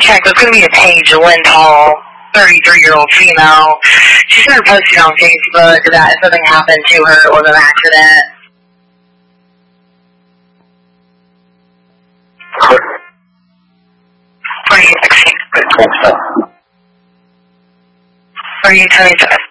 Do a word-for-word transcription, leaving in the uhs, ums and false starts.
check. There's going to be a Paige Lindhall, thirty-three-year-old female. She started posting on Facebook that if something happened to her, it was an accident. What are you texting? What are you telling us?